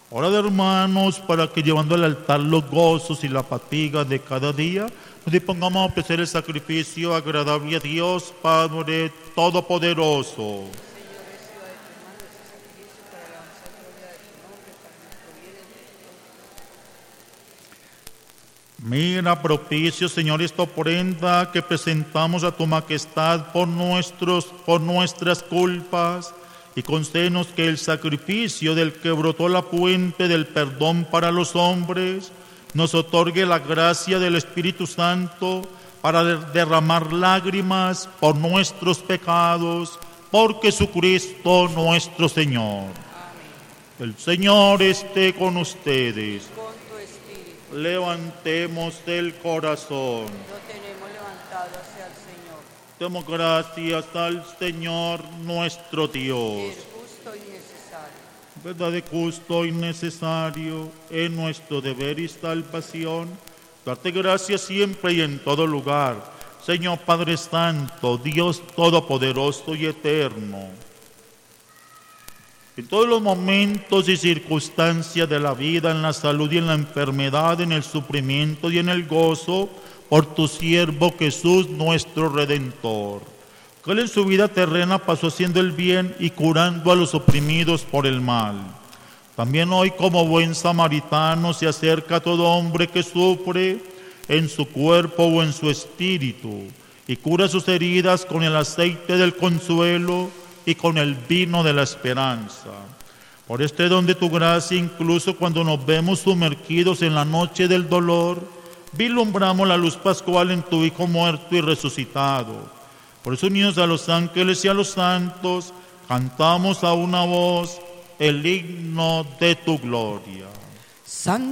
Orad, hermanos, para que llevando al altar los gozos y la fatiga de cada día, nos dispongamos a ofrecer el sacrificio agradable a Dios Padre Todopoderoso. Mira propicio, Señor, esta ofrenda que presentamos a tu majestad por nuestras culpas, y concédenos que el sacrificio del que brotó la fuente del perdón para los hombres nos otorgue la gracia del Espíritu Santo para derramar lágrimas por nuestros pecados, por Jesucristo nuestro Señor. Amén. El Señor esté con ustedes. Con tu espíritu. Levantemos el corazón. Lo tenemos levantado hacia el Señor. Demos gracias al Señor nuestro Dios. Es justo y necesario. Verdad de justo y necesario, en nuestro deber y salvación, darte gracias siempre y en todo lugar, Señor Padre Santo, Dios Todopoderoso y Eterno. En todos los momentos y circunstancias de la vida, en la salud y en la enfermedad, en el sufrimiento y en el gozo, por tu siervo Jesús, nuestro Redentor, que él en su vida terrena pasó haciendo el bien y curando a los oprimidos por el mal. También hoy, como buen samaritano, se acerca a todo hombre que sufre en su cuerpo o en su espíritu y cura sus heridas con el aceite del consuelo y con el vino de la esperanza. Por este don de tu gracia, incluso cuando nos vemos sumergidos en la noche del dolor, vislumbramos la luz pascual en tu Hijo muerto y resucitado. Por eso, unidos a los ángeles y a los santos, cantamos a una voz el himno de tu gloria. Santo